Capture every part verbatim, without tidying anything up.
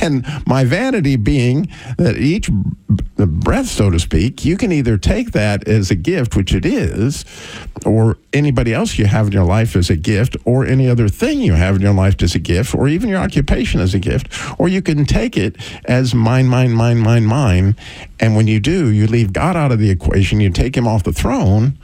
And my vanity being that each breath, so to speak, you can either take that as a gift, which it is, or anybody else you have in your life as a gift, or any other thing you have in your life as a gift, or even your occupation as a gift, or you can take it as mine, mine, mine, mine, mine. And when you do, you leave God out of the equation, you take him off the throne,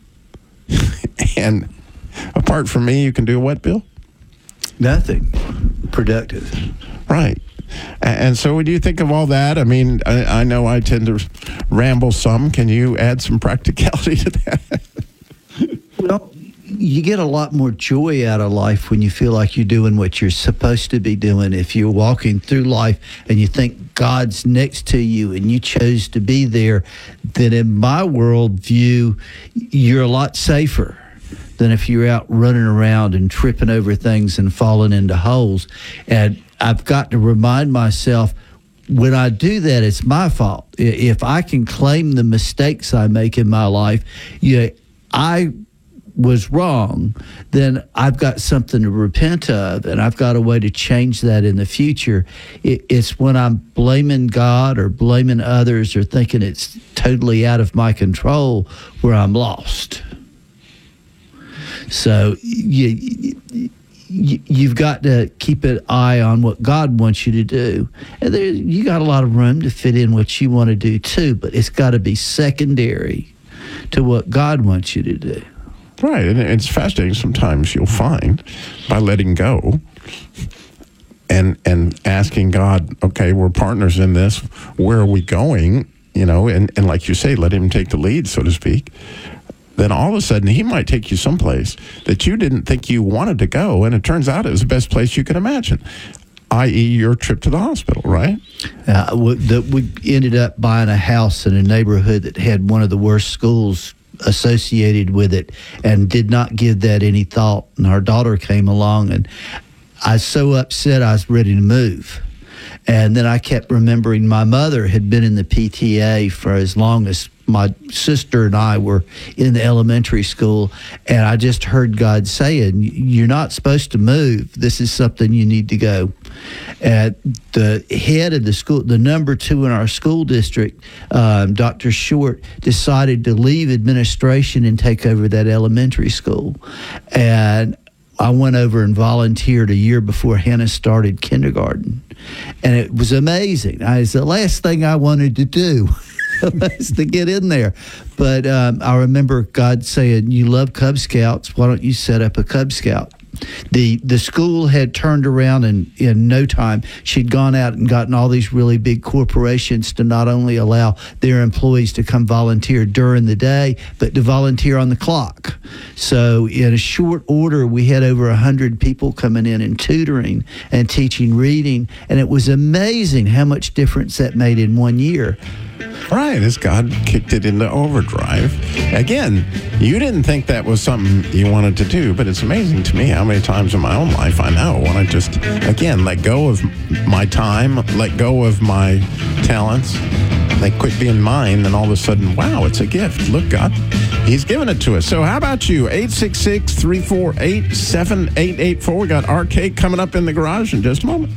and apart from me, you can do what, Bill? Nothing productive. Right. And so when you think of all that, I mean, I, I know I tend to ramble some. Can you add some practicality to that? Well, you get a lot more joy out of life when you feel like you're doing what you're supposed to be doing. If you're walking through life and you think God's next to you and you chose to be there, then in my worldview, you're a lot safer than if you're out running around and tripping over things and falling into holes. And I've got to remind myself, when I do that, it's my fault. If I can claim the mistakes I make in my life, yeah, I was wrong, then I've got something to repent of, and I've got a way to change that in the future. It's when I'm blaming God or blaming others or thinking it's totally out of my control where I'm lost. So you, you, you've got to keep an eye on what God wants you to do. And there, you got a lot of room to fit in what you want to do too, but it's got to be secondary to what God wants you to do. Right, and it's fascinating. Sometimes you'll find by letting go and and asking God, okay, we're partners in this. Where are we going? You know, and, and like you say, let him take the lead, so to speak. Then all of a sudden, he might take you someplace that you didn't think you wanted to go, and it turns out it was the best place you could imagine, that is your trip to the hospital, right? Uh, we, the, we ended up buying a house in a neighborhood that had one of the worst schools associated with it and did not give that any thought. And our daughter came along, and I was so upset I was ready to move. And then I kept remembering my mother had been in the P T A for as long as my sister and I were in the elementary school, and I just heard God saying, you're not supposed to move. This is something you need to go. And the head of the school, the number two in our school district, um, Doctor Short, decided to leave administration and take over that elementary school. And I went over and volunteered a year before Hannah started kindergarten. And it was amazing. I, it's the last thing I wanted to do. Was to get in there. But um, I remember God saying, you love Cub Scouts, why don't you set up a Cub Scout? The the school had turned around, and in no time, she'd gone out and gotten all these really big corporations to not only allow their employees to come volunteer during the day, but to volunteer on the clock. So in a short order, we had over one hundred people coming in and tutoring and teaching reading, and it was amazing how much difference that made in one year. Right, as God kicked it into overdrive. Again, you didn't think that was something you wanted to do, but it's amazing to me how many times in my own life I now want to just, again, let go of my time, let go of my talents. They quit being mine, and all of a sudden, wow, it's a gift. Look, God, he's given it to us. So how about you? eight six six, three four eight, seven eight eight four. We got Arcade coming up in the garage in just a moment.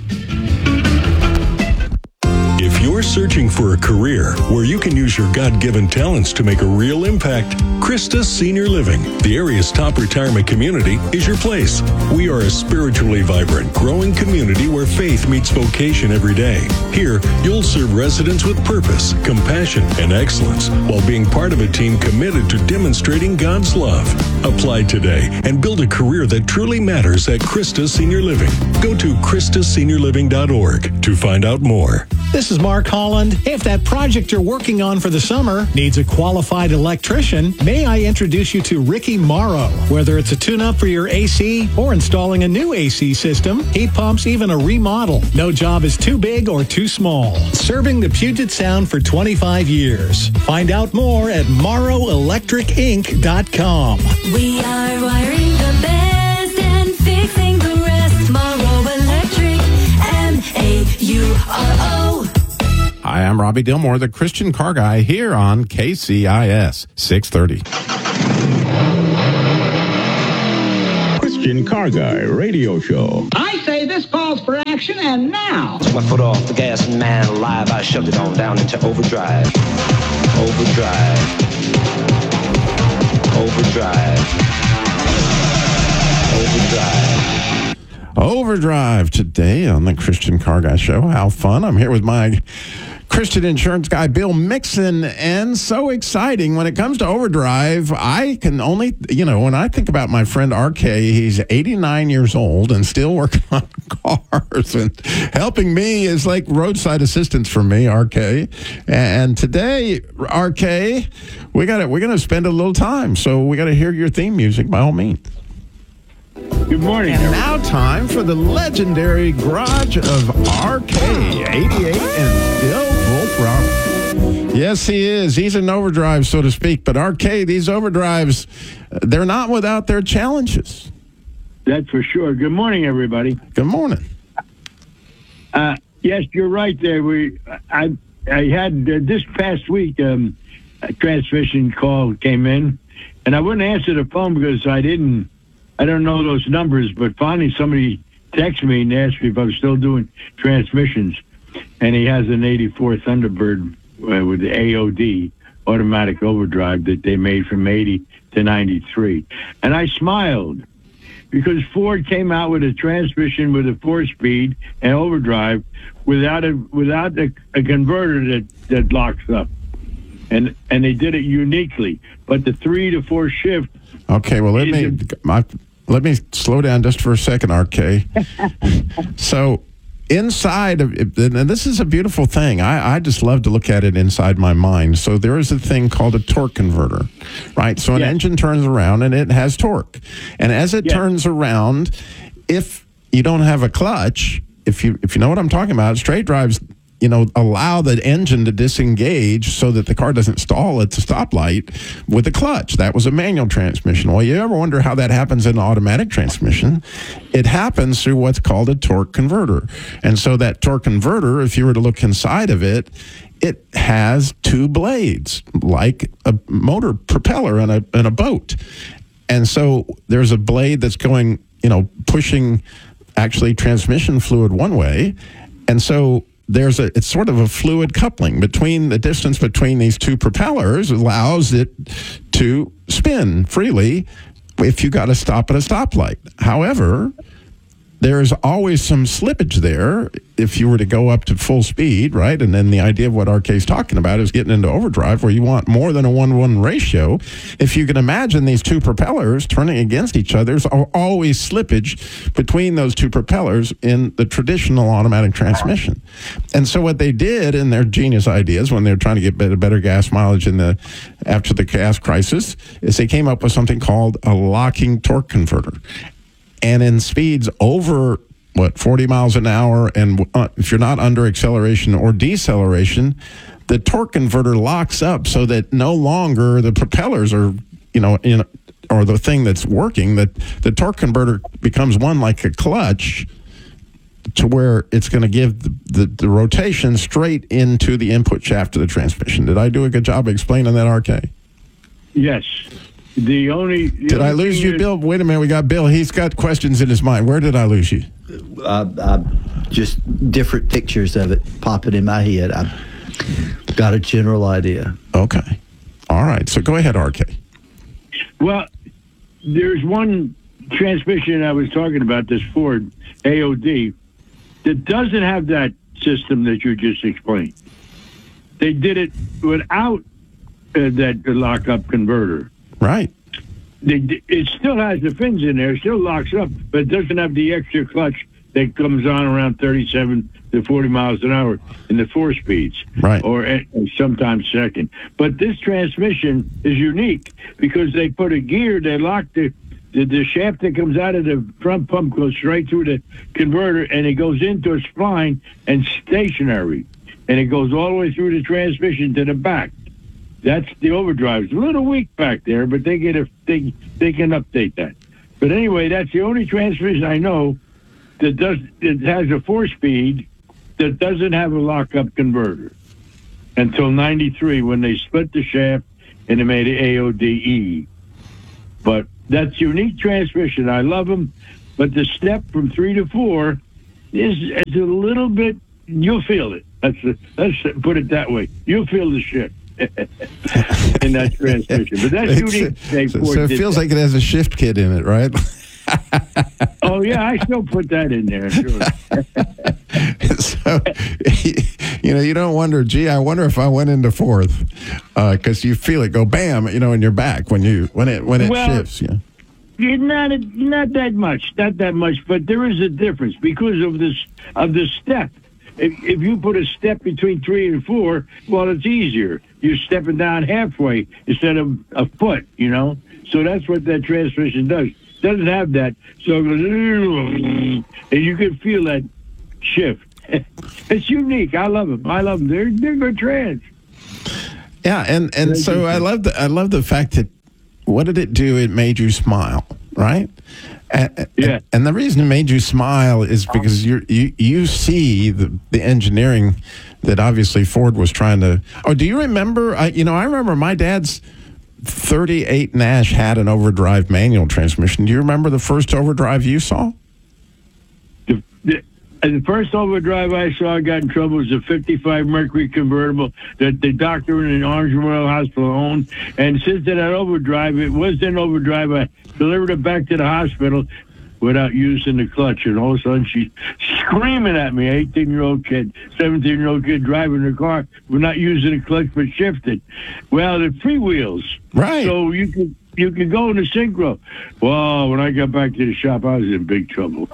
If you're searching for a career where you can use your God-given talents to make a real impact, Christus Senior Living, the area's top retirement community, is your place. We are a spiritually vibrant, growing community where faith meets vocation every day. Here, you'll serve residents with purpose, compassion, and excellence while being part of a team committed to demonstrating God's love. Apply today and build a career that truly matters at Christus Senior Living. Go to Christus Senior Living dot org to find out more. This is Mark Holland. If that project you're working on for the summer needs a qualified electrician, may I introduce you to Ricky Morrow. Whether it's a tune-up for your A C or installing a new A C system, heat pumps, even a remodel, no job is too big or too small. Serving the Puget Sound for twenty-five years. Find out more at morrow electric inc dot com. We are wiring the best and fixing the rest. Morrow Electric, M A U R O. Hi, I'm Robbie Dilmore, the Christian Car Guy, here on K C I S six thirty. Christian Car Guy Radio Show. I say this call calls for action, and now. Took my foot off the gas and man alive, I shoved it on down into overdrive. Overdrive. Overdrive. Overdrive. Overdrive today on the Christian Car Guy Show. How fun. I'm here with my Christian insurance guy, Bill Mixon, and so exciting. When it comes to overdrive, I can only, you know, when I think about my friend R K, he's eighty-nine years old and still working on cars, and helping me is like roadside assistance for me, R K. And today, R K, we got we're going to spend a little time, so we got to hear your theme music by all means. Good morning. And now time for the legendary garage of R K, eighty-eight, and Bill Wolfram. Yes, he is. He's in overdrive, so to speak. But R K, these overdrives, they're not without their challenges. That's for sure. Good morning, everybody. Good morning. Uh, yes, you're right there. We, I, I had uh, this past week um, a transmission call came in, and I wouldn't answer the phone because I didn't. I don't know those numbers, but finally somebody texted me and asked me if I was still doing transmissions, and he has an eighty-four Thunderbird uh, with the A O D, automatic overdrive, that they made from eighty to ninety-three. And I smiled because Ford came out with a transmission with a four-speed and overdrive without a without a, a converter that, that locks up. And and they did it uniquely. But the three to four shift. Okay, well, let me my, let me slow down just for a second, R K. So inside of, and this is a beautiful thing. I, I just love to look at it inside my mind. So there is a thing called a torque converter, right? So an yes. engine turns around and it has torque. And as it yes. turns around, if you don't have a clutch, if you if you know what I'm talking about, straight drives, you know, allow the engine to disengage so that the car doesn't stall at the stoplight with the clutch. That was a manual transmission. Well, you ever wonder how that happens in an automatic transmission? It happens through what's called a torque converter. And so that torque converter, if you were to look inside of it, it has two blades, like a motor propeller in a, in a boat. And so there's a blade that's going, you know, pushing actually transmission fluid one way. And so there's a, it's sort of a fluid coupling between the distance between these two propellers allows it to spin freely if you got to stop at a stoplight. However, there's always some slippage there if you were to go up to full speed, right? And then the idea of what R K's talking about is getting into overdrive where you want more than a one-to-one ratio. If you can imagine these two propellers turning against each other, there's always slippage between those two propellers in the traditional automatic transmission. And so what they did in their genius ideas when they were trying to get better, better gas mileage in the after the gas crisis is they came up with something called a locking torque converter. And in speeds over, what, forty miles an hour, and uh, if you're not under acceleration or deceleration, the torque converter locks up so that no longer the propellers are, you know, in, or the thing that's working, that the torque converter becomes one like a clutch to where it's going to give the, the, the rotation straight into the input shaft of the transmission. Did I do a good job of explaining that, R K? Yes. The only the did only I lose you, is, Bill? Wait a minute, we got Bill. He's got questions in his mind. Where did I lose you? I, I, just different pictures of it popping in my head. I've got a general idea. Okay, all right. So go ahead, R K. Well, there's one transmission I was talking about, this Ford A O D, that doesn't have that system that you just explained. They did it without uh, that lock-up converter. Right. They, it still has the fins in there, still locks up, but it doesn't have the extra clutch that comes on around thirty-seven to forty miles an hour in the four speeds. Right. Or uh, sometimes second. But this transmission is unique because they put a gear, they lock the, the, the shaft that comes out of the front pump goes straight through the converter, and it goes into a spline and stationary. And it goes all the way through the transmission to the back. That's the overdrive. It's a little weak back there, but they get a they they can update that. But anyway, that's the only transmission I know that does it has a four speed that doesn't have a lockup converter until ninety-three when they split the shaft and they made it A O D E. But that's unique transmission. I love them, but the step from three to four is, is a little bit. You'll feel it. Let's let's put it that way. You'll feel the shift in that transmission. But that's It's- unique. They so, Ford so it did feels that. like it has a shift kit in it, right? Oh yeah, I still put that in there. Sure. So, you know, you don't wonder, gee, I wonder if I went into fourth, because you feel it go bam, you know, in your back when you when it when it Well, shifts. Yeah. Yeah, Not not that much, not that much, but there is a difference because of this of the step. If, if you put a step between three and four, well, it's easier. You're stepping down halfway instead of a foot, you know. So that's what that transmission does. Doesn't have that, so it goes, and you can feel that shift. It's unique. I love them. I love them. They're they're good trans. Yeah, and, and so I love the I love the fact that what did it do? It made you smile, right? And, Yeah. And the reason it made you smile is because you you you see the the engineering that obviously Ford was trying to. Oh, do you remember? I, you know, I remember my dad's thirty-eight Nash had an overdrive manual transmission. Do you remember the first overdrive you saw? The, the, and the first overdrive I saw I got in trouble was a fifty-five Mercury convertible that the doctor in the Orange Memorial Hospital owned. And since it had overdrive, it was in overdrive. I delivered it back to the hospital without using the clutch. And all of a sudden, she's screaming at me, eighteen-year-old kid, seventeen-year-old kid driving her car. We're not using the clutch, but shifted. Well, the freewheels. Right. So you could you could go in the synchro. Well, when I got back to the shop, I was in big trouble.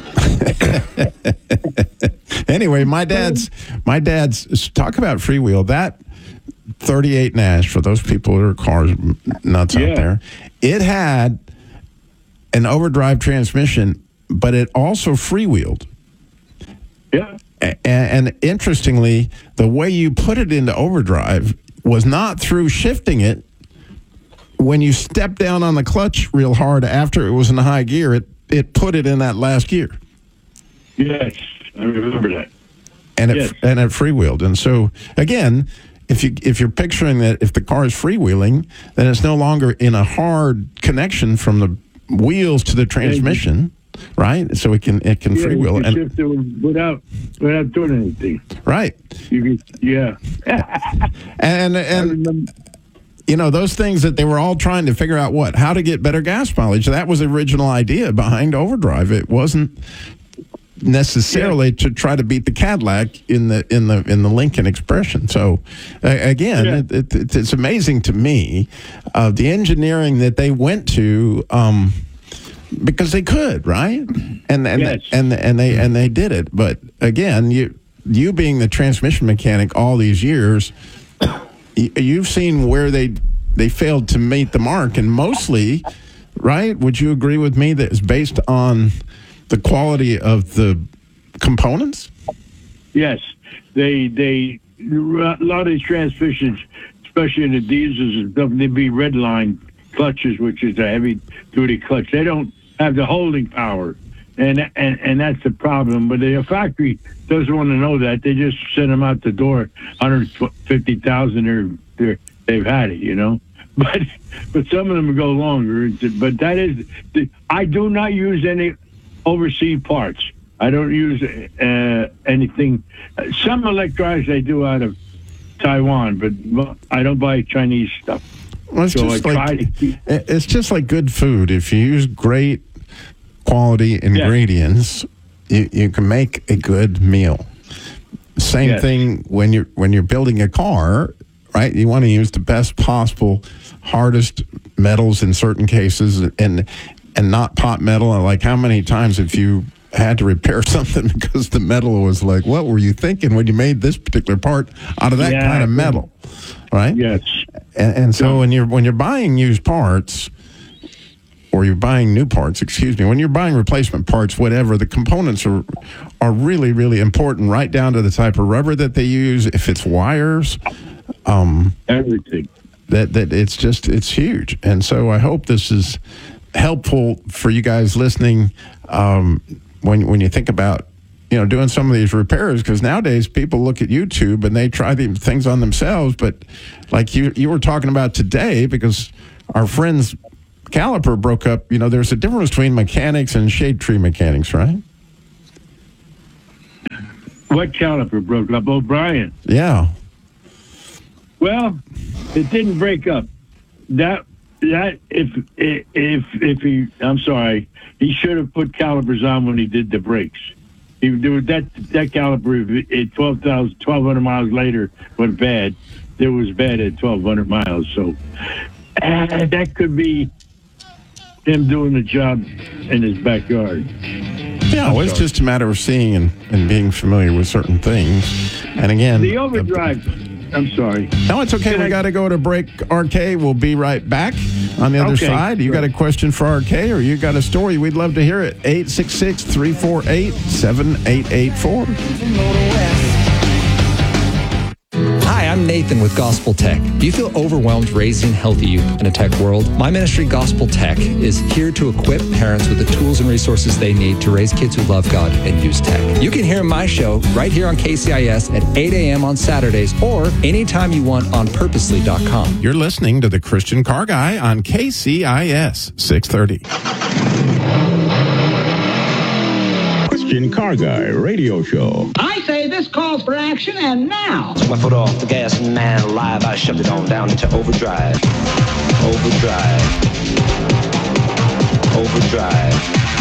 Anyway, my dad's my dad's talk about freewheel. That thirty-eight Nash, for those people who are cars nuts Yeah. out there, it had an overdrive transmission, but it also freewheeled. Yeah. A- And, and interestingly, the way you put it into overdrive was not through shifting it. When you step down on the clutch real hard after it was in high gear, it, it put it in that last gear. Yes, I remember that. And it Yes. and it freewheeled. And so again, if you if you're picturing that if the car is freewheeling, then it's no longer in a hard connection from the wheels to the transmission, right? So it can it can Yeah, freewheel you can and shift it without without doing anything. right. You can, yeah. And I and remember. you know, those things that they were all trying to figure out what how to get better gas mileage. That was the original idea behind overdrive. It wasn't necessarily to try to beat the Cadillac in the in the in the Lincoln Expression. So uh, again, Yeah. it, it, it's- it's amazing to me uh, the engineering that they went to um, because they could, right? And and Yes. and and they and they did it. But again, you you being the transmission mechanic all these years, y- you've seen where they they failed to meet the mark, and mostly, right? Would you agree with me that it's based on the quality of the components? Yes, they they a lot of these transmissions, especially in the diesels and stuff, they be red line clutches, which is a heavy duty clutch. They don't have the holding power, and and and that's the problem. But the factory doesn't want to know that. They just send them out the door, one hundred fifty thousand. They're they're they've had it, you know. But but some of them go longer. But that is, I do not use any overseas parts. I don't use uh, anything. Some electronics I do out of Taiwan, but I don't buy Chinese stuff. Well, it's So just I like try to keep- it's just like good food. If you use great quality ingredients, you, you can make a good meal. Same Yes. thing when you're when you're building a car, right? You want to use the best possible, hardest metals in certain cases, and and not pot metal. And like, how many times have you had to repair something because the metal was like, what were you thinking when you made this particular part out of that Yeah. kind of metal, right? Yes. And, and so when you're when you're buying used parts, or you're buying new parts, excuse me, when you're buying replacement parts, whatever, the components are are really, really important, right down to the type of rubber that they use, if it's wires, um, Everything. that that it's just it's huge. And so I hope this is helpful for you guys listening um, when when you think about, you know, doing some of these repairs, because nowadays people look at YouTube and they try these things on themselves. But like you you were talking about today, because our friend's caliper broke up, you know, there's a difference between mechanics and shade tree mechanics, right? What caliper broke up? O'Brien. Yeah. Well, it didn't break up. That that if if if he, I'm sorry, he should have put calipers on when he did the brakes. He there was that that caliper at twelve thousand, twelve hundred miles later went bad. It was bad at twelve hundred miles. So uh, that could be him doing the job in his backyard. Yeah, well, it's just a matter of seeing and, and being familiar with certain things. And again, The overdrive. I'm sorry. No, it's okay. Can We I- got to go to break. R K, we'll be right back on the other Okay, side. You got a sure. question for R K or you got a story? We'd love to hear it. eight six six, three four eight, seven eight eight four. Hi, I'm Nathan with Gospel Tech. Do you feel overwhelmed raising healthy youth in a tech world? My ministry, Gospel Tech, is here to equip parents with the tools and resources they need to raise kids who love God and use tech. You can hear my show right here on K C I S at eight a.m. on Saturdays or anytime you want on purposely dot com. You're listening to the Christian Car Guy on K C I S six thirty. Christian Car Guy Radio Show. I say this calls for action, and now. Took my foot off the gas and man alive, I shoved it on down into overdrive. Overdrive. Overdrive.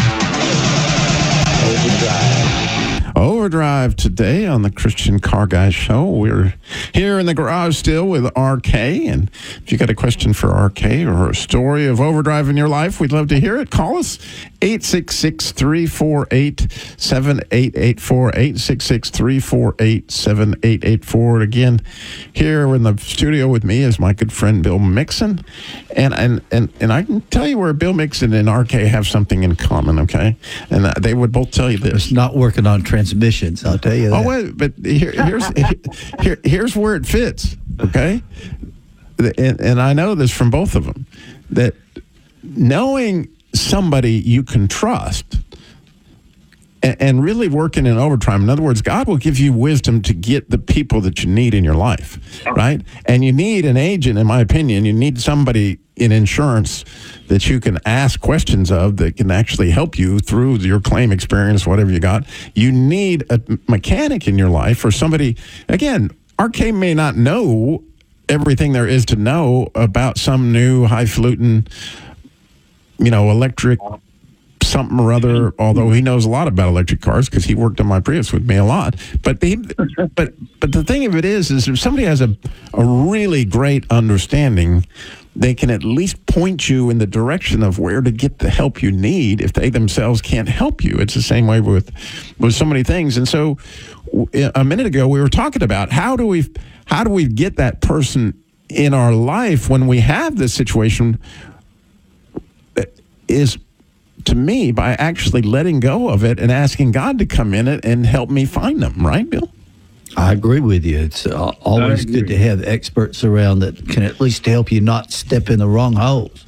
Overdrive. Overdrive today on the Christian Car Guy Show. We're here in the garage still with R K. And if you got a question for R K or a story of overdrive in your life, we'd love to hear it. Call us eight six six, three four eight, seven eight eight four, eight six six, three four eight, seven eight eight four. Again, here in the studio with me is my good friend Bill Mixon. And and, and, and I can tell you where Bill Mixon and R K have something in common, okay? And uh, they would both tell you this. It's not working on transmissions, I'll tell you that. Oh, wait, but here, here's here, here's where it fits, okay? And, and I know this from both of them, that knowing somebody you can trust and, and really working in overtime. In other words, God will give you wisdom to get the people that you need in your life, right? And you need an agent, in my opinion. You need somebody in insurance that you can ask questions of that can actually help you through your claim experience, whatever you got. You need a mechanic in your life or somebody, again, R K may not know everything there is to know about some new highfalutin, you know, electric something or other, although he knows a lot about electric cars because he worked on my Prius with me a lot. But he, but but the thing of it is, is if somebody has a, a really great understanding, they can at least point you in the direction of where to get the help you need if they themselves can't help you. It's the same way with with so many things. And so a minute ago we were talking about how do we how do we get that person in our life when we have this situation is, to me, by actually letting go of it and asking God to come in it and help me find them. Right, Bill? I agree with you. It's uh, always agree. good to have experts around that can at least help you not step in the wrong holes.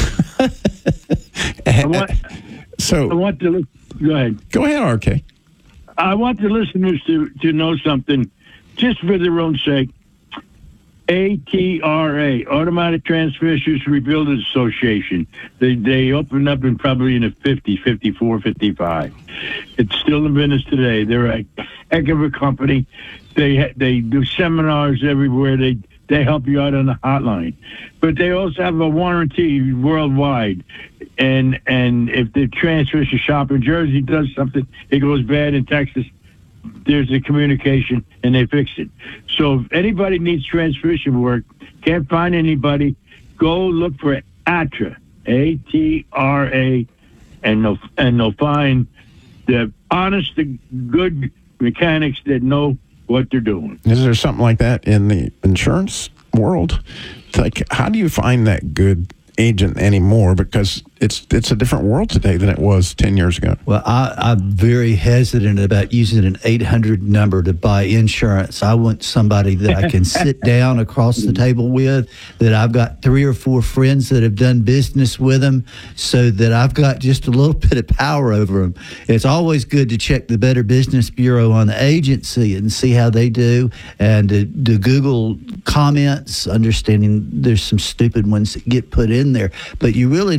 I want, so I want to go ahead. Go ahead, R K. I want the listeners to, to know something, just for their own sake. A T R A, Automatic Transmissions Rebuilders Association. They they opened up in probably in the fifty, fifty-four, fifty-five. It's still in business today. They're a heck of a company. They ha- they do seminars everywhere. They they help you out on the hotline, but they also have a warranty worldwide. And and if the transmission shop in Jersey does something, it goes bad in Texas, there's a communication and they fix it. So if anybody needs transmission work, can't find anybody, go look for ATRA, A T R A, and they'll, and they'll find the honest, good mechanics that know what they're doing. Is there something like that in the insurance world? It's like, how do you find that good agent anymore? Because it's it's a different world today than it was ten years ago. Well, I, I'm very hesitant about using an eight hundred number to buy insurance. I want somebody that I can sit down across the table with, that I've got three or four friends that have done business with them, so that I've got just a little bit of power over them. It's always good to check the Better Business Bureau on the agency and see how they do, and to, to Google comments, understanding there's some stupid ones that get put in there. But you really need to pay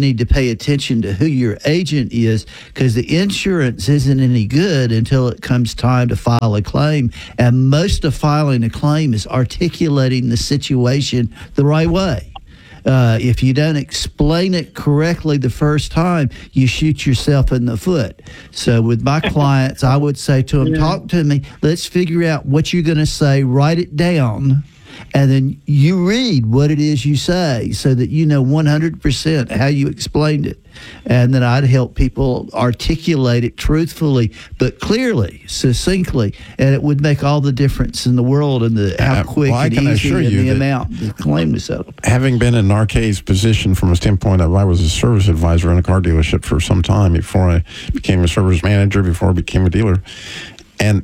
pay attention to who your agent is, because the insurance isn't any good until it comes time to file a claim. And most of filing a claim is articulating the situation the right way. Uh, if you don't explain it correctly the first time, you shoot yourself in the foot. So with my clients, I would say to them, talk to me. Let's figure out what you're going to say. Write it down. And then you read what it is you say so that you know one hundred percent how you explained it. And then I'd help people articulate it truthfully, but clearly, succinctly. And it would make all the difference in the world and the how Uh, quick well, I and can easy assure and you the that- amount the claim was settled. Having been in R K's position from a standpoint of I was a service advisor in a car dealership for some time before I became a service manager, before I became a dealer. And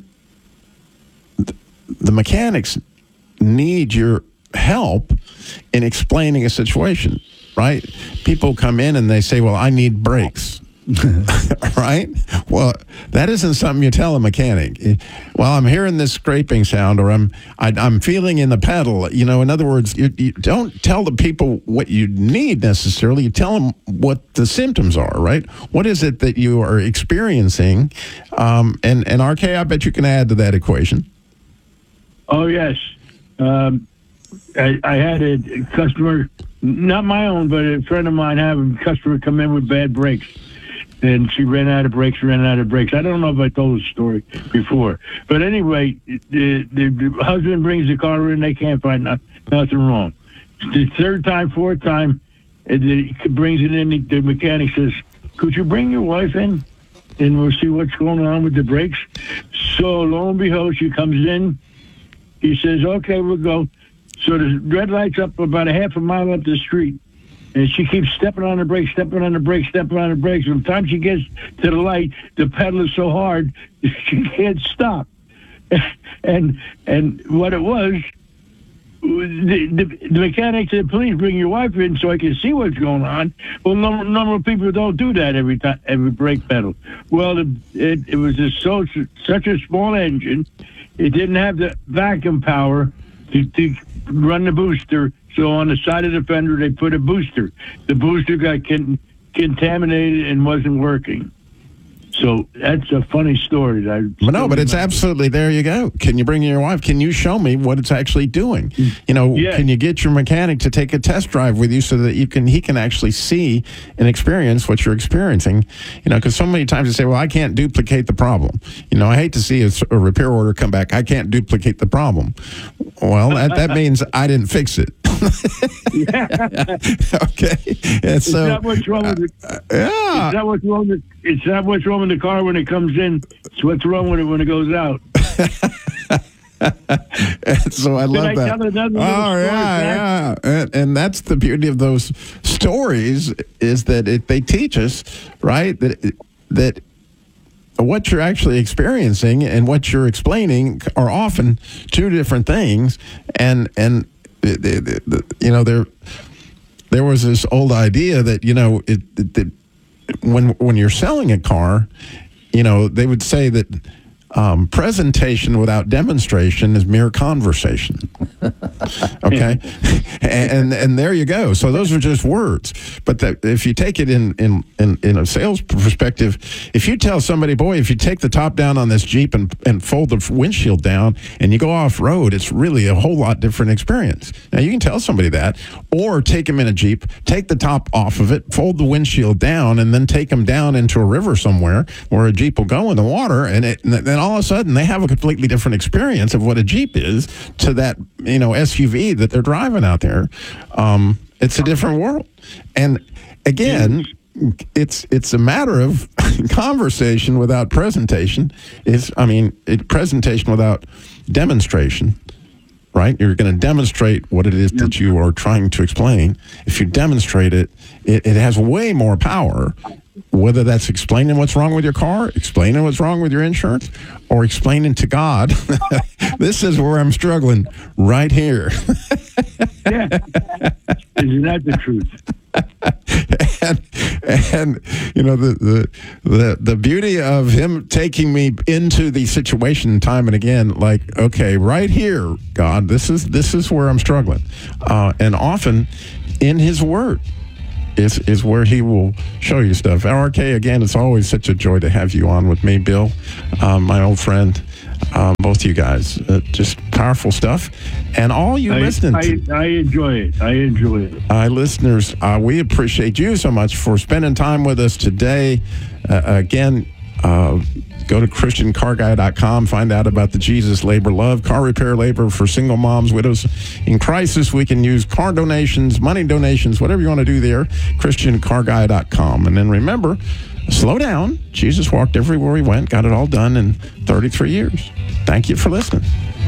th- the mechanics need your help in explaining a situation, right? People come in and they say, well, I need brakes. Right? Well, that isn't something you tell a mechanic. Well, I'm hearing this scraping sound, or I'm I, I'm feeling in the pedal. You know, in other words, you, you don't tell the people what you need necessarily. You tell them what the symptoms are, right? What is it that you are experiencing? Um, and, and R K, I bet you can add to that equation. Oh, yes. Um, I, I had a customer, not my own, but a friend of mine, have a customer come in with bad brakes. And she ran out of brakes, ran out of brakes. I don't know if I told the story before. But anyway, the, the, the husband brings the car in, they can't find no, nothing wrong. The third time, fourth time, it, it brings it in, the mechanic says, could you bring your wife in? And we'll see what's going on with the brakes. So lo and behold, she comes in. He says, okay, we'll go. So the red light's up about a half a mile up the street. And she keeps stepping on the brakes, stepping on the brakes, stepping on the brakes. By the time she gets to the light, the pedal is so hard, she can't stop. And and what it was, the, the, the mechanic said, please bring your wife in so I can see what's going on. Well, no number of people don't do that every time, every brake pedal. Well, it, it, it was a so, such a small engine, it didn't have the vacuum power to, to run the booster. So on the side of the fender, they put a booster. The booster got con- contaminated and wasn't working. So that's a funny story. That I But no, but it's absolutely, there you go. Can you bring your wife? Can you show me what it's actually doing? You know, Yeah. can you get your mechanic to take a test drive with you so that you can he can actually see and experience what you're experiencing? You know, because so many times they say, well, I can't duplicate the problem. You know, I hate to see a, a repair order come back. I can't duplicate the problem. Well, that, that means I didn't fix it. Yeah. Okay. And It's so, not what's wrong with it. uh, yeah. It's not what's wrong with It's not what's wrong with the car when it comes in. It's what's wrong with it when it goes out. And so I love I that. tell another Oh little story, yeah, Jack? yeah, and, and that's the beauty of those stories is that it, they teach us, right? That that what you're actually experiencing and what you're explaining are often two different things, and and the, the, the, you know there there was this old idea that you know it, it, it when when you're selling a car, you know they would say that. Um, presentation without demonstration is mere conversation. Okay, and, and and there you go. So those are just words. But that, if you take it in, in in in a sales perspective, if you tell somebody, boy, if you take the top down on this Jeep and and fold the windshield down and you go off road, it's really a whole lot different experience. Now you can tell somebody that, or take them in a Jeep, take the top off of it, fold the windshield down, and then take them down into a river somewhere where a Jeep will go in the water, and it and then all of a sudden they have a completely different experience of what a Jeep is to that, you know, S U V that they're driving out there. Um, it's a different world. And again, it's it's a matter of conversation without presentation. Is I mean, it, presentation without demonstration. Right? You're going to demonstrate what it is that you are trying to explain. If you demonstrate it, it, it has way more power, whether that's explaining what's wrong with your car, explaining what's wrong with your insurance, or explaining to God, this is where I'm struggling right here. Yeah. Isn't that the truth? and, and you know the, the the the beauty of him taking me into the situation time and again, like, okay, right here, God, this is this is where I'm struggling, uh, and often in His Word, is is where he will show you stuff. R K, again, it's always such a joy to have you on with me, Bill, um, my old friend. Um, both you guys, uh, just powerful stuff. And all you I, listening I, to. I enjoy it. I enjoy it. Uh, listeners, uh, we appreciate you so much for spending time with us today. Uh, again, uh, go to Christian Car Guy dot com, find out about the Jesus Labor Love, car repair labor for single moms, widows in crisis. We can use car donations, money donations, whatever you want to do there, Christian Car Guy dot com. And then remember, slow down. Jesus walked everywhere he went, got it all done in thirty-three years. Thank you for listening.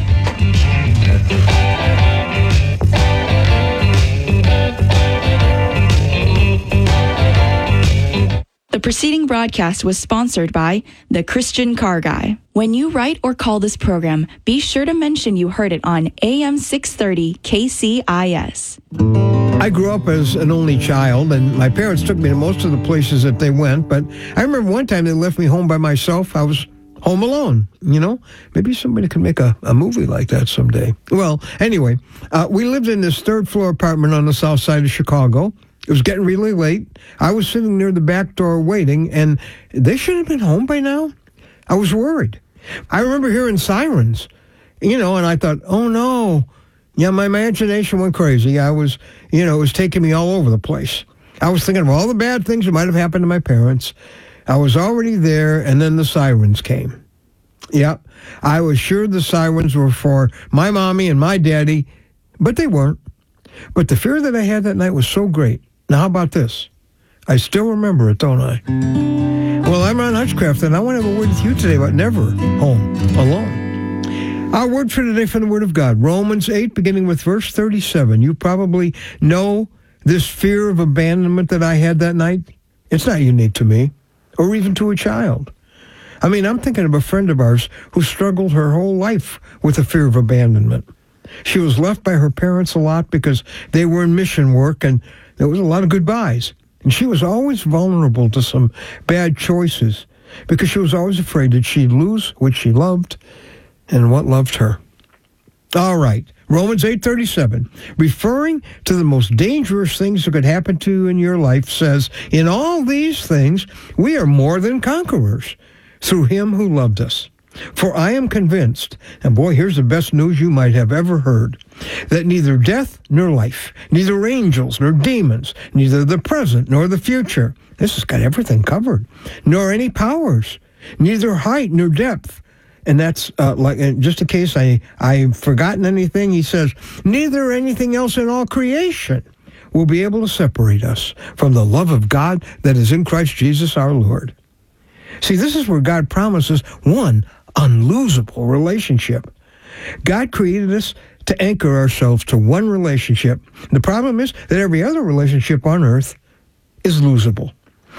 The preceding broadcast was sponsored by The Christian Car Guy. When you write or call this program, be sure to mention you heard it on A M six thirty K C I S. I grew up as an only child, and my parents took me to most of the places that they went, but I remember one time they left me home by myself. I was home alone, you know? Maybe somebody could make a, a movie like that someday. Well, anyway, uh, we lived in this third-floor apartment on the south side of Chicago. It was getting really late. I was sitting near the back door waiting, and they should have been home by now. I was worried. I remember hearing sirens, you know, and I thought, oh, no. Yeah, my imagination went crazy. I was, you know, it was taking me all over the place. I was thinking of all the bad things that might have happened to my parents. I was already there, and then the sirens came. Yep, I was sure the sirens were for my mommy and my daddy, but they weren't. But the fear that I had that night was so great. Now, how about this? I still remember it, don't I? Well, I'm Ron Hutchcraft, and I want to have a word with you today about never home alone. Our word for today from the Word of God, Romans eight, beginning with verse thirty-seven. You probably know this fear of abandonment that I had that night. It's not unique to me, or even to a child. I mean, I'm thinking of a friend of ours who struggled her whole life with the fear of abandonment. She was left by her parents a lot because they were in mission work, and there was a lot of goodbyes. And she was always vulnerable to some bad choices because she was always afraid that she'd lose what she loved and what loved her. All right, Romans eight thirty-seven, referring to the most dangerous things that could happen to you in your life, says, in all these things, we are more than conquerors through him who loved us. For I am convinced, and boy, here's the best news you might have ever heard, that neither death nor life, neither angels nor demons, neither the present nor the future, this has got everything covered, nor any powers, neither height nor depth. And that's uh, like, just in case I, I've forgotten anything, he says, neither anything else in all creation will be able to separate us from the love of God that is in Christ Jesus our Lord. See, this is where God promises one unlosable relationship. God created us to anchor ourselves to one relationship. The problem is that every other relationship on earth is losable.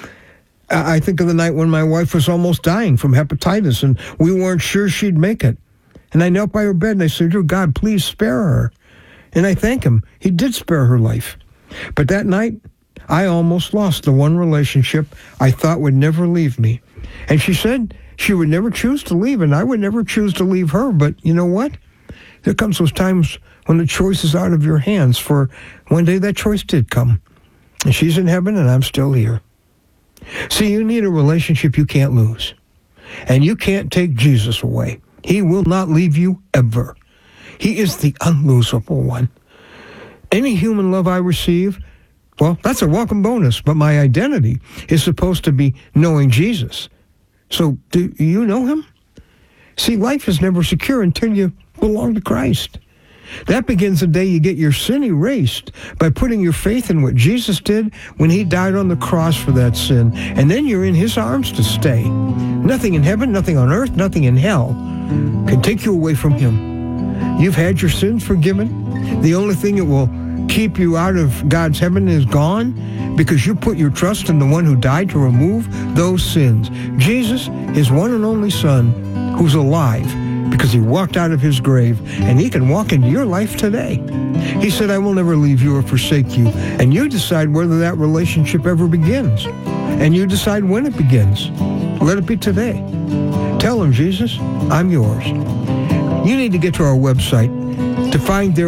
I think of the night when my wife was almost dying from hepatitis, and we weren't sure she'd make it. And I knelt by her bed, and I said, "Dear God, please spare her." And I thank him. He did spare her life. But that night, I almost lost the one relationship I thought would never leave me. And she said she would never choose to leave, and I would never choose to leave her. But you know what? There comes those times when the choice is out of your hands, for one day that choice did come. And she's in heaven, and I'm still here. See, you need a relationship you can't lose. And you can't take Jesus away. He will not leave you ever. He is the unlosable one. Any human love I receive, well, that's a welcome bonus, but my identity is supposed to be knowing Jesus. So, do you know him? See, life is never secure until you belong to Christ. That begins the day you get your sin erased by putting your faith in what Jesus did when he died on the cross for that sin. And then you're in his arms to stay. Nothing in heaven, nothing on earth, nothing in hell can take you away from him. You've had your sins forgiven. The only thing that will keep you out of God's heaven is gone because you put your trust in the one who died to remove those sins. Jesus, his one and only Son, who's alive because he walked out of his grave, and he can walk into your life today. He said, "I will never leave you or forsake you." And you decide whether that relationship ever begins. And you decide when it begins. Let it be today. Tell him, Jesus, I'm yours. You need to get to our website to find there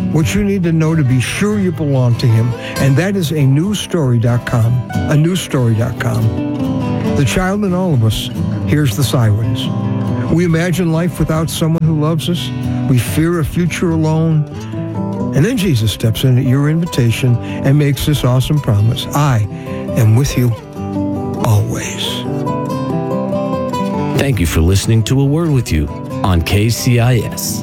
what you need to know to be sure you belong to him, and that is a new story dot com, a new story dot com. The child in all of us hears the sirens. We imagine life without someone who loves us. We fear a future alone. And then Jesus steps in at your invitation and makes this awesome promise. I am with you always. Thank you for listening to A Word With You on K C I S.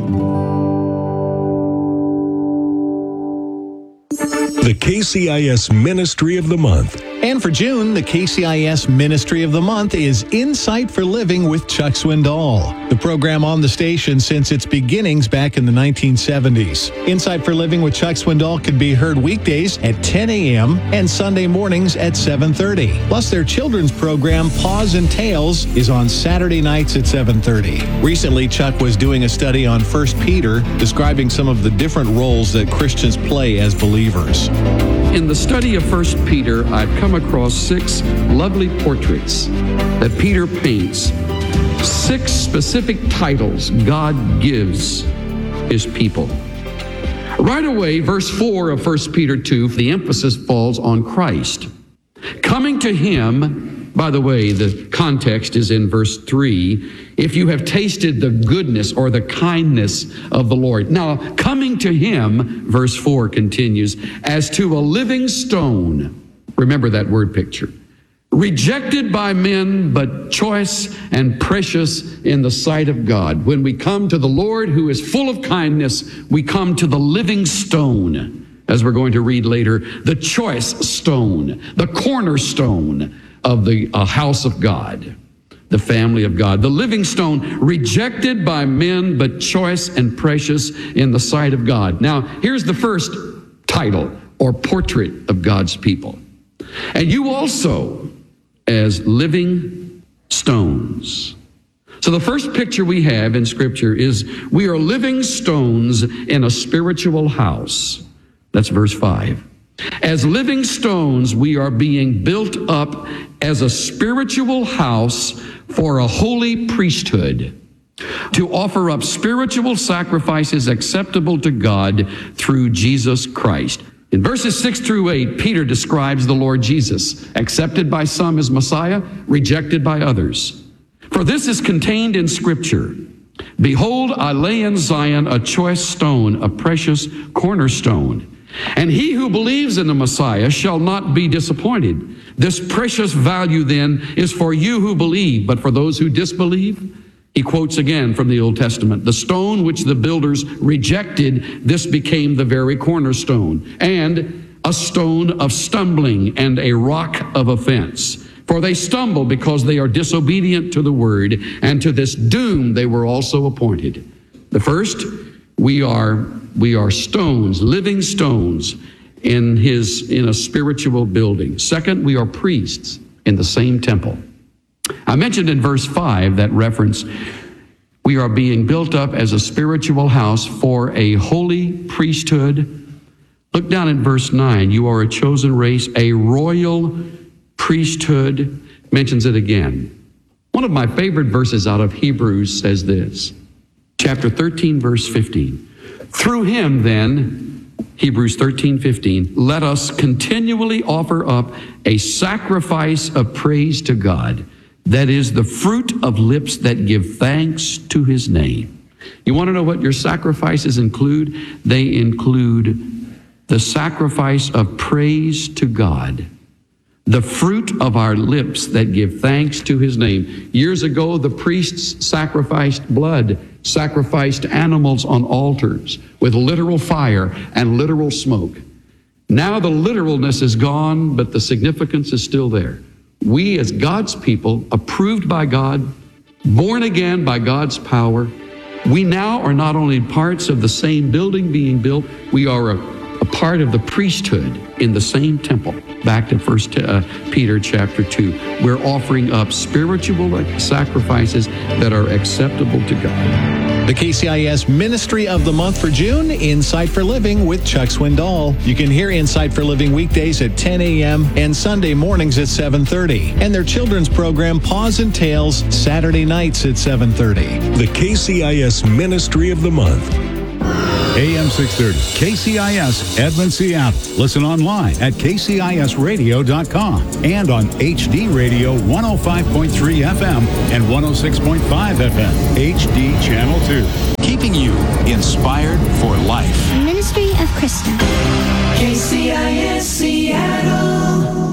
The K C I S Ministry of the Month. And for June, the K C I S Ministry of the Month is Insight for Living with Chuck Swindoll. The program on the station since its beginnings back in the nineteen seventies. Insight for Living with Chuck Swindoll can be heard weekdays at ten a.m. and Sunday mornings at seven thirty. Plus, their children's program, Paws and Tales, is on Saturday nights at seven thirty. Recently, Chuck was doing a study on First Peter, describing some of the different roles that Christians play as believers. In the study of First Peter, I've come across six lovely portraits that Peter paints, six specific titles God gives his people. Right away, verse four of First Peter two, the emphasis falls on Christ. Coming to him, by the way, the context is in verse three, if you have tasted the goodness or the kindness of the Lord. Now, coming to him, verse four continues, as to a living stone. Remember that word picture. Rejected by men, but choice and precious in the sight of God. When we come to the Lord, who is full of kindness, we come to the living stone, as we're going to read later, the choice stone, the cornerstone of the uh, house of God, the family of God. The living stone, rejected by men, but choice and precious in the sight of God. Now, here's the first title or portrait of God's people. And you also, as living stones. So the first picture we have in Scripture is we are living stones in a spiritual house. That's verse five. As living stones, we are being built up as a spiritual house for a holy priesthood to offer up spiritual sacrifices acceptable to God through Jesus Christ. In verses six through eight, Peter describes the Lord Jesus, accepted by some as Messiah, rejected by others. For this is contained in Scripture. Behold, I lay in Zion a choice stone, a precious cornerstone. And he who believes in the Messiah shall not be disappointed. This precious value then is for you who believe, but for those who disbelieve, he quotes again from the Old Testament, the stone which the builders rejected, this became the very cornerstone, and a stone of stumbling and a rock of offense. For they stumble because they are disobedient to the word, and to this doom they were also appointed. The first, we are we are stones, living stones in his in a spiritual building. Second, we are priests in the same temple. I mentioned in verse five that reference, we are being built up as a spiritual house for a holy priesthood. Look down in verse nine, you are a chosen race, a royal priesthood, mentions it again. One of my favorite verses out of Hebrews says this, chapter thirteen, verse fifteen. Through him then, Hebrews thirteen, fifteen, let us continually offer up a sacrifice of praise to God. That is the fruit of lips that give thanks to his name. You want to know what your sacrifices include? They include the sacrifice of praise to God. The fruit of our lips that give thanks to his name. Years ago, the priests sacrificed blood, sacrificed animals on altars with literal fire and literal smoke. Now the literalness is gone, but the significance is still there. We as God's people, approved by God, born again by God's power, we now are not only parts of the same building being built, we are a, a part of the priesthood in the same temple. Back to First uh, Peter chapter two. We're offering up spiritual sacrifices that are acceptable to God. The K C I S Ministry of the Month for June, Insight for Living with Chuck Swindoll. You can hear Insight for Living weekdays at ten a.m. and Sunday mornings at seven thirty. And their children's program, Paws and Tales, Saturday nights at seven thirty. The K C I S Ministry of the Month. A M six thirty, K C I S, Edmond, Seattle. Listen online at k c i s radio dot com and on H D Radio one oh five point three F M and one oh six point five F M, H D Channel two. Keeping you inspired for life. Ministry of Krista. K C I S Seattle.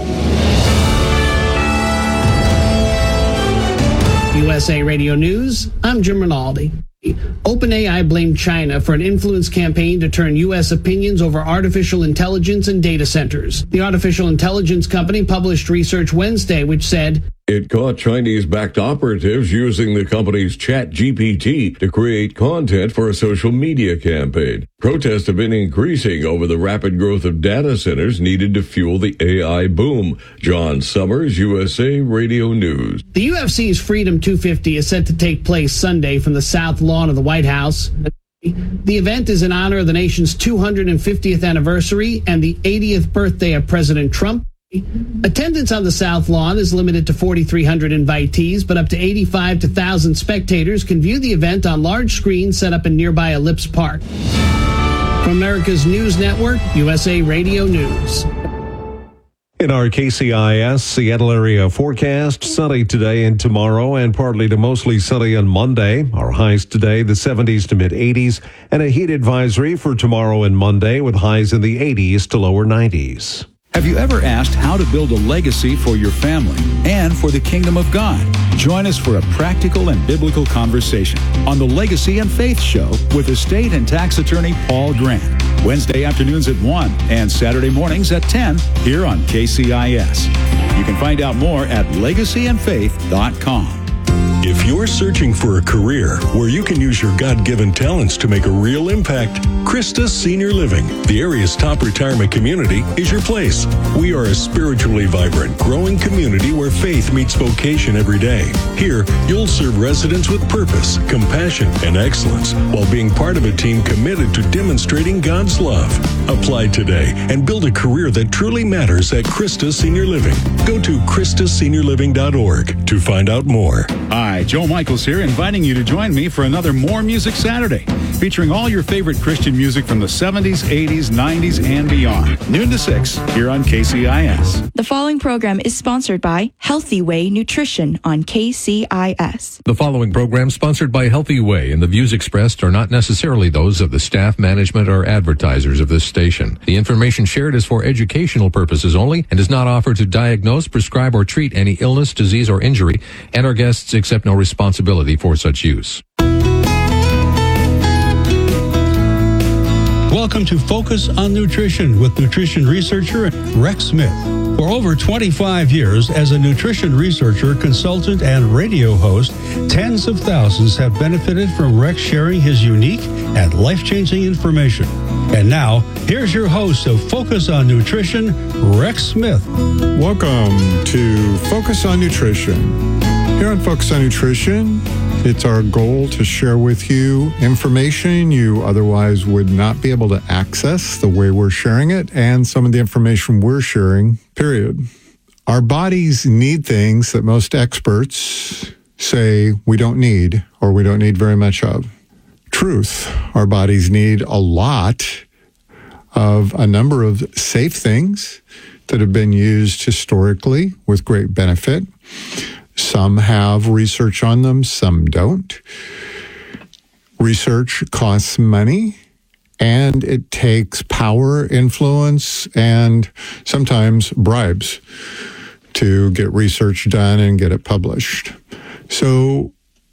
U S A Radio News, I'm Jim Rinaldi. OpenAI blamed China for an influence campaign to turn U S opinions over artificial intelligence and data centers. The artificial intelligence company published research Wednesday which said it caught Chinese-backed operatives using the company's ChatGPT to create content for a social media campaign. Protests have been increasing over the rapid growth of data centers needed to fuel the A I boom. John Summers, U S A Radio News. The U F C's Freedom two fifty is set to take place Sunday from the South Lawn of the White House. The event is in honor of the nation's two hundred fiftieth anniversary and the eightieth birthday of President Trump. Attendance on the South Lawn is limited to forty-three hundred invitees, but up to eighty-five to one thousand spectators can view the event on large screens set up in nearby Ellipse Park. From America's News Network, U S A Radio News. In our K C I S Seattle area forecast, sunny today and tomorrow and partly to mostly sunny on Monday. Our highs today, the seventies to mid eighties, and a heat advisory for tomorrow and Monday with highs in the eighties to lower nineties. Have you ever asked how to build a legacy for your family and for the kingdom of God? Join us for a practical and biblical conversation on the Legacy and Faith Show with estate and tax attorney Paul Grant. Wednesday afternoons at one and Saturday mornings at ten here on K C I S. You can find out more at legacy and faith dot com. If you're searching for a career where you can use your God-given talents to make a real impact, Christa Senior Living, the area's top retirement community, is your place. We are a spiritually vibrant, growing community where faith meets vocation every day. Here, you'll serve residents with purpose, compassion, and excellence while being part of a team committed to demonstrating God's love. Apply today and build a career that truly matters at Christa Senior Living. Go to Christa Senior Living dot org to find out more. Hi, Joe Michaels here, inviting you to join me for another More Music Saturday, featuring all your favorite Christian music from the seventies, eighties, nineties, and beyond. Noon to six, here on K C I S. The following program is sponsored by Healthy Way Nutrition on K C I S. The following program sponsored by Healthy Way, and the views expressed are not necessarily those of the staff, management, or advertisers of this station. The information shared is for educational purposes only and does not offer to diagnose, prescribe, or treat any illness, disease, or injury, and our guests accept no responsibility for such use. Welcome to Focus on Nutrition with nutrition researcher Rex Smith. For over twenty-five years as a nutrition researcher, consultant, and radio host, tens of thousands have benefited from Rex sharing his unique and life-changing information. And now, here's your host of Focus on Nutrition, Rex Smith. Welcome to Focus on Nutrition. Here on Focus on Nutrition, it's our goal to share with you information you otherwise would not be able to access the way we're sharing it, and some of the information we're sharing, period. Our bodies need things that most experts say we don't need, or we don't need very much of. Truth, our bodies need a lot of a number of safe things that have been used historically with great benefit. Some have research on them, some don't. Research costs money, and it takes power, influence, and sometimes bribes to get research done and get it published. So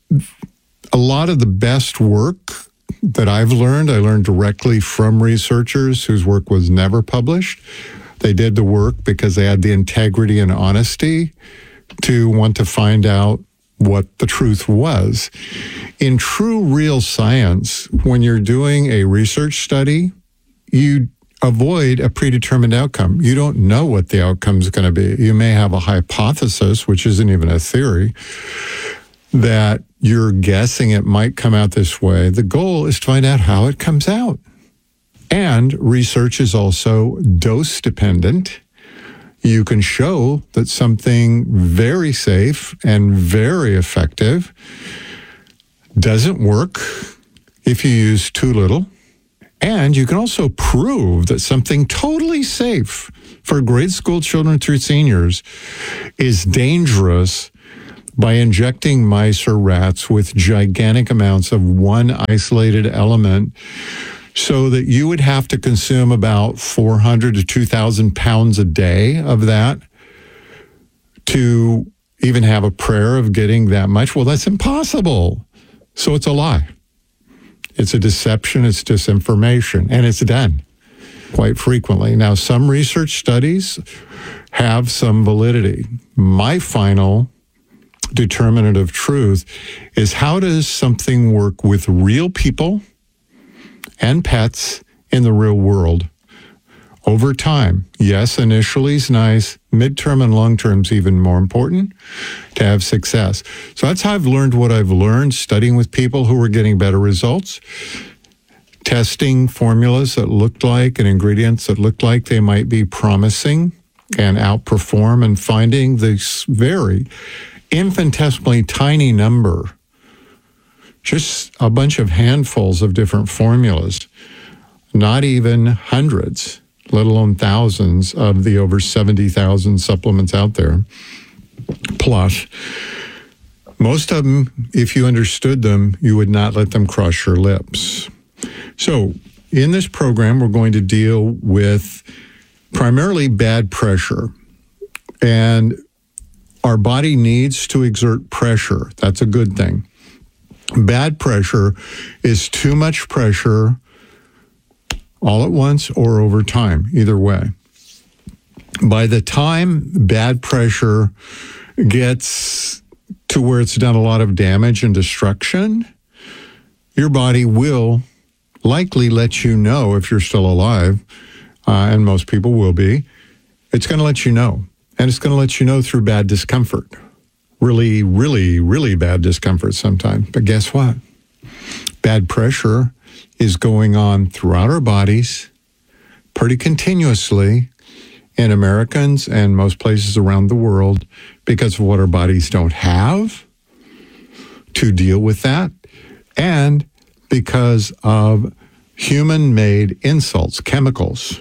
a lot of the best work that I've learned, I learned directly from researchers whose work was never published. They did the work because they had the integrity and honesty to want to find out what the truth was. In true, real science, when you're doing a research study, you avoid a predetermined outcome. You don't know what the outcome is going to be. You may have a hypothesis, which isn't even a theory, that you're guessing it might come out this way. The goal is to find out how it comes out. And research is also dose dependent. You can show that something very safe and very effective doesn't work if you use too little And you can also prove that something totally safe for grade school children through seniors is dangerous by injecting mice or rats with gigantic amounts of one isolated element, so that you would have to consume about four hundred to two thousand pounds a day of that to even have a prayer of getting that much. Well, that's impossible. So it's a lie. It's a deception, it's disinformation, and it's done quite frequently. Now, some research studies have some validity. My final determinant of truth is, how does something work with real people and pets in the real world over time? Yes, initially is nice. Midterm and long term is even more important to have success. So that's how I've learned what I've learned, studying with people who were getting better results, testing formulas that looked like and ingredients that looked like they might be promising and outperform, and finding this very infinitesimally tiny number, just a bunch of handfuls of different formulas, not even hundreds, let alone thousands of the over seventy thousand supplements out there. Plus, most of them, if you understood them, you would not let them cross your lips. So in this program, we're going to deal with primarily bad pressure. And our body needs to exert pressure. That's a good thing. Bad pressure is too much pressure all at once or over time, either way. By the time bad pressure gets to where it's done a lot of damage and destruction, your body will likely let you know, if you're still alive, uh, and most people will be, it's going to let you know. And it's going to let you know through bad discomfort. Really, really, really bad discomfort sometimes. But guess what? Bad pressure is going on throughout our bodies pretty continuously in Americans and most places around the world, because of what our bodies don't have to deal with that, and because of human-made insults, chemicals,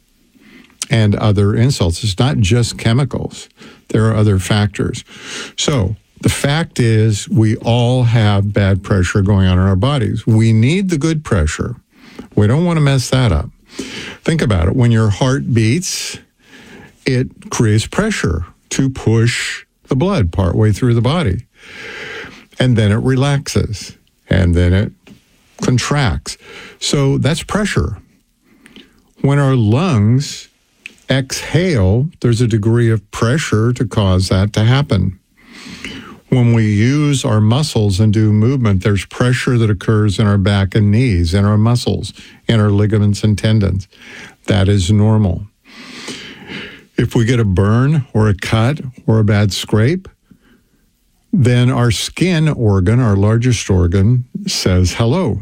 and other insults. It's not just chemicals. There are other factors. So the fact is, we all have bad pressure going on in our bodies. We need the good pressure. We don't want to mess that up. Think about it. When your heart beats, it creates pressure to push the blood partway through the body. And then it relaxes. And then it contracts. So that's pressure. When our lungs exhale, there's a degree of pressure to cause that to happen. When we use our muscles and do movement, there's pressure that occurs in our back and knees, in our muscles, in our ligaments and tendons. That is normal. If we get a burn or a cut or a bad scrape, then our skin organ, our largest organ, says hello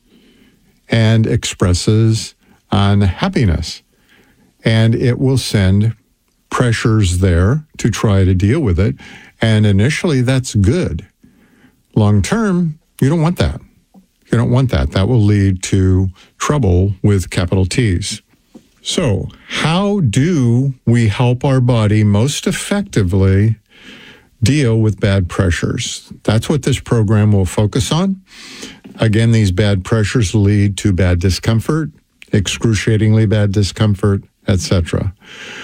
and expresses unhappiness. And it will send pressures there to try to deal with it. And initially, that's good. Long term, you don't want that. You don't want that. That will lead to trouble with capital T's. So, how do we help our body most effectively deal with bad pressures? That's what this program will focus on. Again, these bad pressures lead to bad discomfort, excruciatingly bad discomfort, et cetera.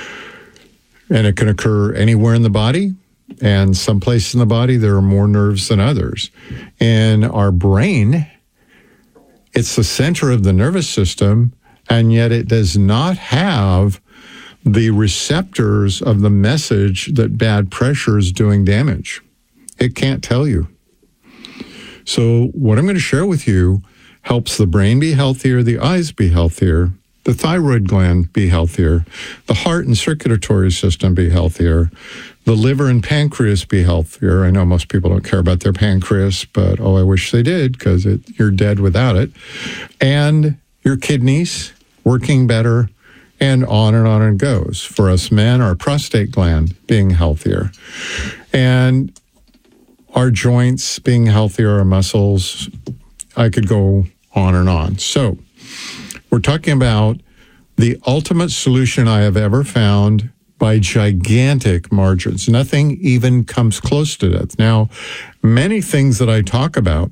And it can occur anywhere in the body, and some places in the body there are more nerves than others. In our brain, it's the center of the nervous system, and yet it does not have the receptors of the message that bad pressure is doing damage. It can't tell you. So what I'm going to share with you helps the brain be healthier, the eyes be healthier, the thyroid gland be healthier, the heart and circulatory system be healthier, the liver and pancreas be healthier. I know most people don't care about their pancreas, but oh, I wish they did, because you're dead without it. And your kidneys working better, and on and on it goes. For us men, our prostate gland being healthier, and our joints being healthier, our muscles. I could go on and on. So We're talking about the ultimate solution I have ever found by gigantic margins. Nothing even comes close to that. Now, many things that I talk about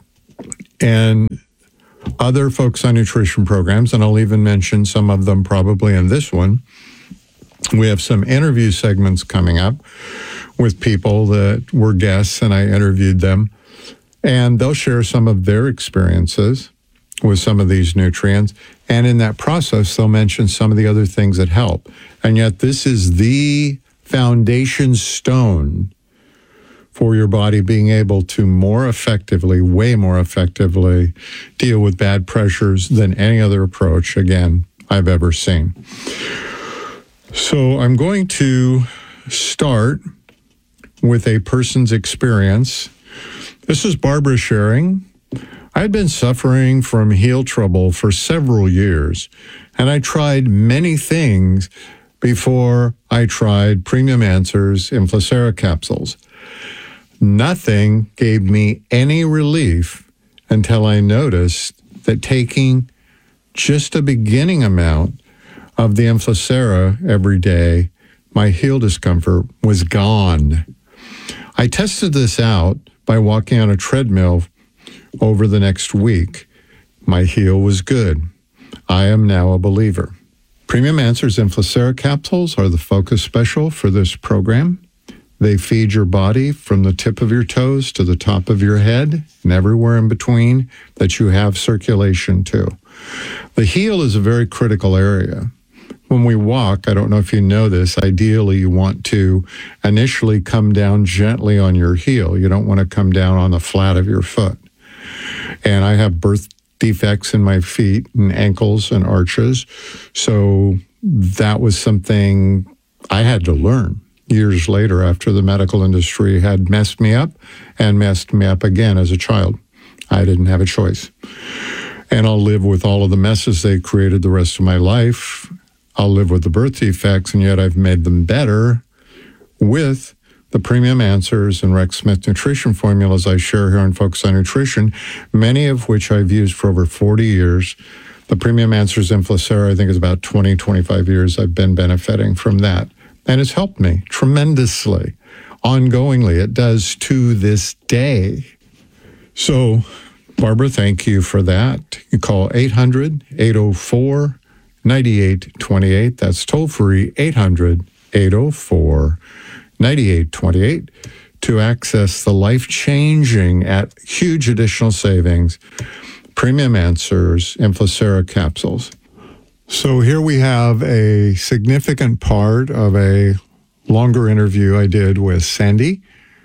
and other Focus on Nutrition programs, and I'll even mention some of them probably in this one, we have some interview segments coming up with people that were guests, and I interviewed them, and they'll share some of their experiences with some of these nutrients. And in that process, they'll mention some of the other things that help. And yet this is the foundation stone for your body being able to more effectively, way more effectively, deal with bad pressures than any other approach, again, I've ever seen. So I'm going to start with a person's experience. This is Barbara sharing. I'd been suffering from heel trouble for several years, and I tried many things before I tried Premium Answers Inflacera capsules. Nothing gave me any relief until I noticed that taking just a beginning amount of the Inflacera every day, my heel discomfort was gone. I tested this out by walking on a treadmill over the next week. My heel was good. I am now a believer. Premium Answers Inflacera capsules are the focus special for this program. They feed your body from the tip of your toes to the top of your head and everywhere in between that you have circulation to. The heel is a very critical area. When we walk, I don't know if you know this, ideally you want to initially come down gently on your heel. You don't want to come down on the flat of your foot. And I have birth defects in my feet and ankles and arches. So that was something I had to learn years later after the medical industry had messed me up and messed me up again as a child. I didn't have a choice. And I'll live with all of the messes they created the rest of my life. I'll live with the birth defects, and yet I've made them better with the Premium Answers and Rex Smith nutrition formulas I share here on Focus on Nutrition, many of which I've used for over forty years. The Premium Answers Inflacera, I think, is about twenty, twenty-five years I've been benefiting from that. And it's helped me tremendously, ongoingly. It does to this day. So, Barbara, thank you for that. You call eight hundred, eight oh four, nine eight two eight. That's toll free, eight hundred, eight oh four, nine eight two eight to access the life-changing at huge additional savings Premium Answers Inflacera capsules. So here we have a significant part of a longer interview I did with Sandy,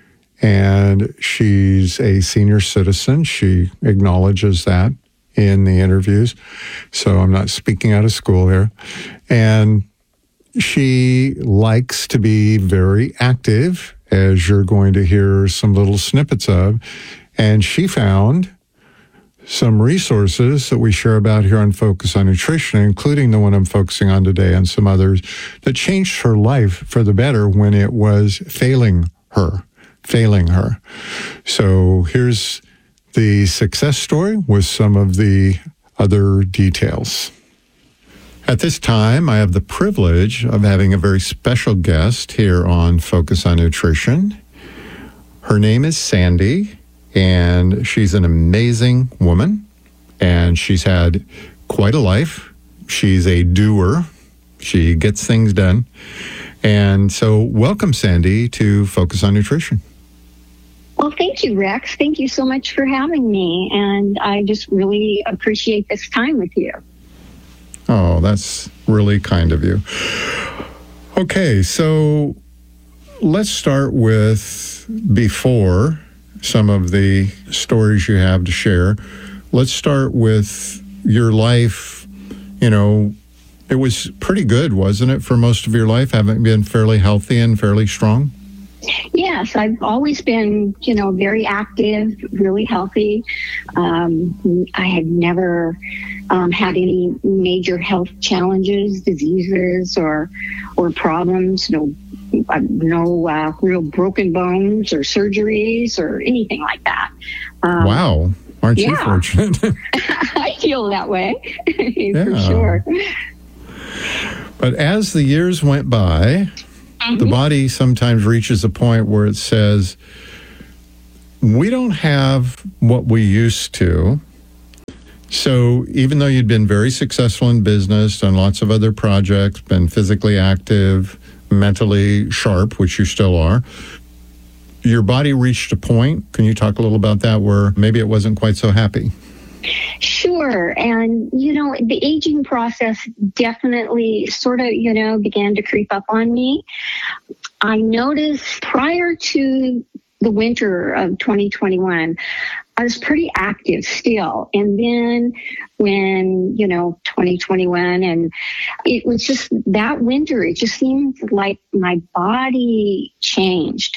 and she's a senior citizen. She acknowledges that in the interviews, so I'm not speaking out of school here. And she likes to be very active, as you're going to hear some little snippets of, and she found some resources that we share about here on Focus on Nutrition, including the one I'm focusing on today and some others, that changed her life for the better when it was failing her, failing her. So here's the success story with some of the other details. At this time, I have the privilege of having a very special guest here on Focus on Nutrition. Her name is Sandy, and she's an amazing woman, and she's had quite a life. She's a doer. She gets things done. And so welcome, Sandy, to Focus on Nutrition. Well, thank you, Rex. Thank you so much for having me, and I just really appreciate this time with you. Oh, that's really kind of you. Okay, so let's start with before some of the stories you have to share. Let's start with your life. You know, it was pretty good, wasn't it, for most of your life? Haven't you been fairly healthy and fairly strong? Yes, I've always been, you know, very active, really healthy. Um, I had never um, had any major health challenges, diseases, or or problems. No, uh, no uh, real broken bones or surgeries or anything like that. Um, wow, aren't yeah. you fortunate? feel that way for Yeah. sure. But as the years went by, the body sometimes reaches a point where it says, we don't have what we used to. So even though you'd been very successful in business, done lots of other projects, been physically active, mentally sharp, which you still are, your body reached a point, can you talk a little about that, where maybe it wasn't quite so happy? Sure. And, you know, the aging process definitely sort of, you know, began to creep up on me. I noticed prior to the winter of twenty twenty-one, I was pretty active still. And then when, you know, twenty twenty-one, and it was just that winter, it just seemed like my body changed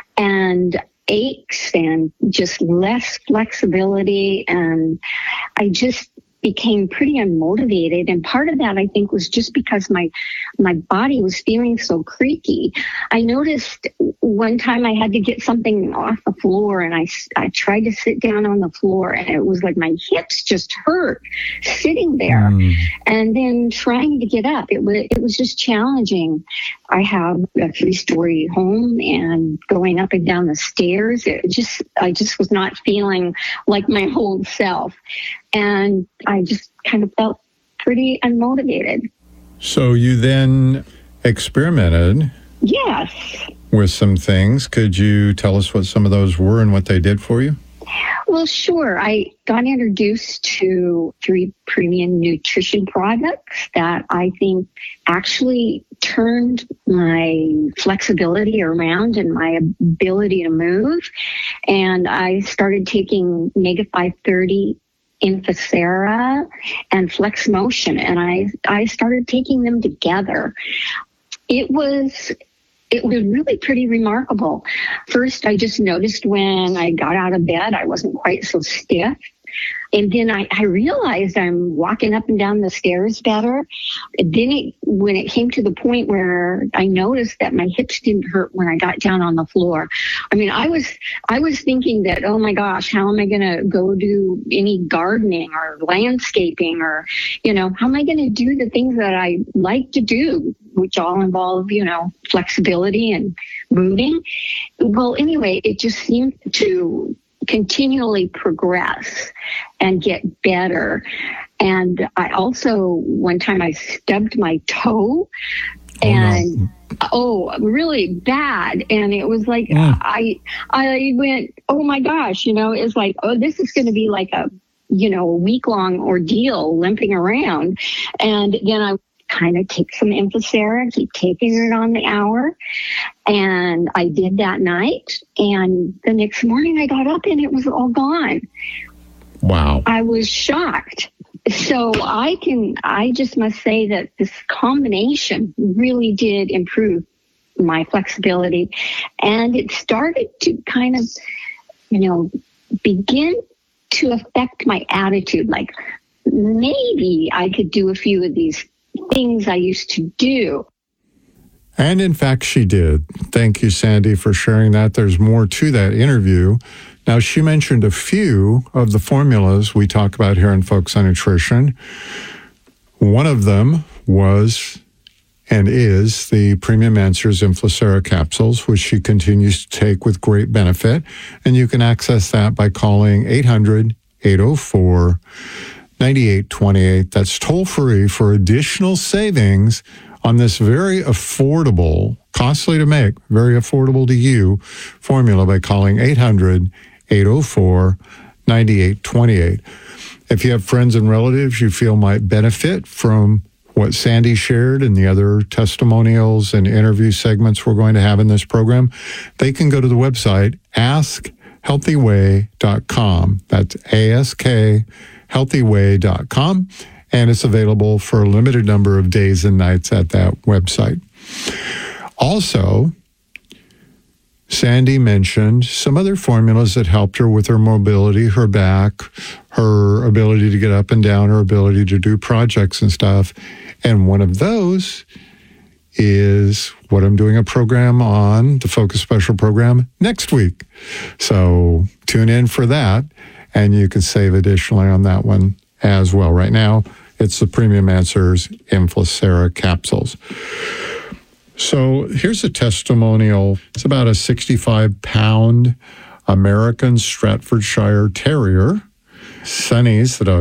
and aches and just less flexibility. And I just became pretty unmotivated. And part of that, I think, was just because my my body was feeling so creaky. I noticed one time I had to get something off the floor, and I, I tried to sit down on the floor, and it was like my hips just hurt sitting there. Mm. And then trying to get up, it was, it was just challenging. I have a three-story home, and going up and down the stairs, it just I just was not feeling like my whole self. And I just kind of felt pretty unmotivated. So you then experimented Yes. with some things. Could you tell us what some of those were and what they did for you? Well, sure. I got introduced to three premium nutrition products that I think actually turned my flexibility around and my ability to move. And I started taking Mega five thirty, Infocera, and Flex Motion, and I, I started taking them together. It was It was really pretty remarkable. First, I just noticed when I got out of bed, I wasn't quite so stiff. And then I, I realized I'm walking up and down the stairs better. And then it, when it came to the point where I noticed that my hips didn't hurt when I got down on the floor. I mean, I was, I was thinking that, oh my gosh, how am I going to go do any gardening or landscaping, or, you know, how am I going to do the things that I like to do, which all involve, you know, flexibility and moving. Well, anyway, it just seemed to continually progress and get better. And I also, one time I stubbed my toe, and oh, no. oh really bad. And it was like, yeah. I, I went, oh my gosh, you know, it's like, oh, this is going to be like a, you know, a week long ordeal limping around. And then I kind of take some Infocera, keep taking it on the hour. And I did that night. And the next morning I got up and it was all gone. Wow. I was shocked. So I can, I just must say that this combination really did improve my flexibility. And it started to kind of, you know, begin to affect my attitude. Like maybe I could do a few of these things I used to do. And in fact, she did. Thank you, Sandy, for sharing that. There's more to that interview. Now, she mentioned a few of the formulas we talk about here in Focus on Nutrition. One of them was and is the Premium Answers Infocera capsules, which she continues to take with great benefit. And you can access that by calling eight hundred, eight oh four, nine eight two eight. That's toll free for additional savings on this very affordable, costly to make, very affordable to you formula by calling eight hundred, eight oh four, nine eight two eight. If you have friends and relatives you feel might benefit from what Sandy shared and the other testimonials and interview segments we're going to have in this program, they can go to the website ask healthy way dot com. That's A S K healthy way dot com, and it's available for a limited number of days and nights at that website. Also, Sandy mentioned some other formulas that helped her with her mobility, her back, her ability to get up and down, her ability to do projects and stuff. And one of those is what I'm doing a program on, the Focus Special program, next week. So tune in for that, and you can save additionally on that one as well. Right now, it's the Premium Answers Inflacera capsules. So here's a testimonial. It's about a sixty-five pound American Stratfordshire Terrier. Sonny's the dog.